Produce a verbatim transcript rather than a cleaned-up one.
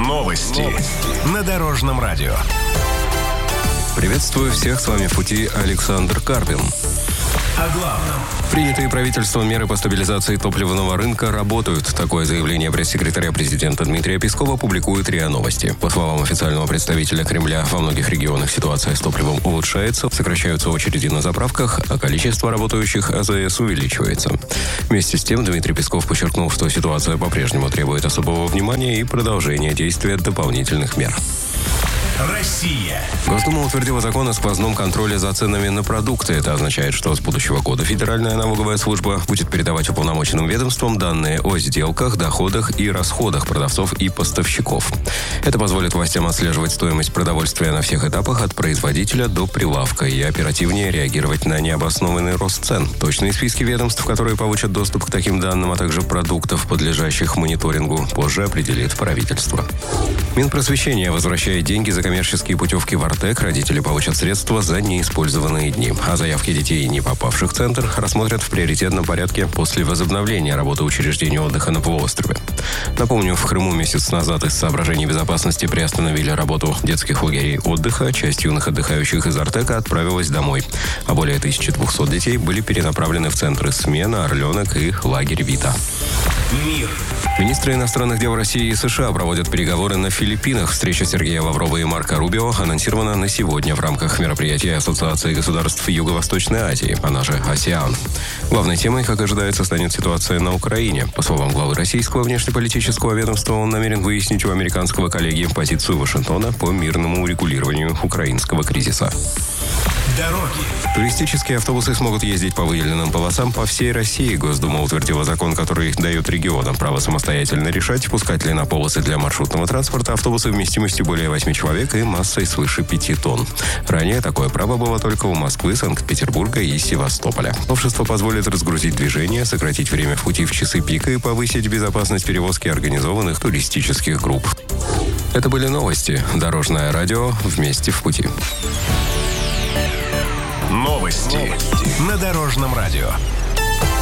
Новости. Новости. На Дорожном радио. Приветствую всех, с вами в пути Александр Карпин. О главном. Принятые правительством меры по стабилизации топливного рынка работают. Такое заявление пресс-секретаря президента Дмитрия Пескова публикует РИА Новости. По словам официального представителя Кремля, во многих регионах ситуация с топливом улучшается, сокращаются очереди на заправках, а количество работающих АЗС увеличивается. Вместе с тем, Дмитрий Песков подчеркнул, что ситуация по-прежнему требует особого внимания и продолжения действия дополнительных мер. Россия. Госдума утвердила закон о сквозном контроле за ценами на продукты. Это означает, что с будущего года Федеральная налоговая служба будет передавать уполномоченным ведомствам данные о сделках, доходах и расходах продавцов и поставщиков. Это позволит властям отслеживать стоимость продовольствия на всех этапах от производителя до прилавка и оперативнее реагировать на необоснованный рост цен. Точные списки ведомств, которые получат доступ к таким данным, а также продуктов, подлежащих мониторингу, позже определит правительство. Минпросвещение возвращает деньги за коммерческие путевки в Артек. Родители получат средства за неиспользованные дни. А заявки детей, не попавших в центр, рассмотрят в приоритетном порядке после возобновления работы учреждений отдыха на полуострове. Напомню, в Крыму месяц назад из соображений безопасности приостановили работу детских лагерей отдыха. Часть юных отдыхающих из Артека отправилась домой. А более тысяча двести детей были перенаправлены в центры «Смена», «Орленок» и лагерь «Вита». Мир. Министры иностранных дел России и США проводят переговоры на Филиппинах. Встреча Сергея Лаврова и Марко Рубио анонсирована на сегодня в рамках мероприятия Ассоциации государств Юго-Восточной Азии, она же АСЕАН. Главной темой, как ожидается, станет ситуация на Украине. По словам главы российского внешнеполитического ведомства, он намерен выяснить у американского коллеги позицию Вашингтона по мирному урегулированию украинского кризиса. Дороги. Туристические автобусы смогут ездить по выделенным полосам по всей России. Госдума утвердила закон, который дает регионам право самостоятельно решать, пускать ли на полосы для маршрутного транспорта автобусы вместимостью более восьми человек и массой свыше пяти тонн. Ранее такое право было только у Москвы, Санкт-Петербурга и Севастополя. Новшество позволит разгрузить движение, сократить время в пути в часы пика и повысить безопасность перевозки организованных туристических групп. Это были новости. Дорожное радио. Вместе в пути. Новости. Новости. На Дорожном радио.